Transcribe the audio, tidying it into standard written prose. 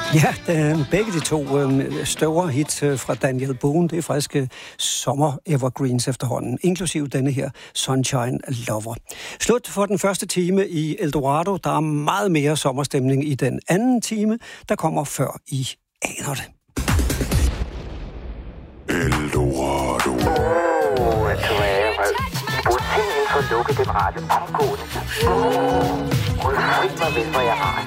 Ja, begge de to større hits fra Daniel Boone, det er faktisk sommer-evergreens efterhånden, inklusiv denne her Sunshine Lover. Slut for den første time i Eldorado. Der er meget mere sommerstemning i den anden time, der kommer før I aner det. Eldorado. Butikken får lukket den rette omgående. Rød fri mig vel, hvor jeg har.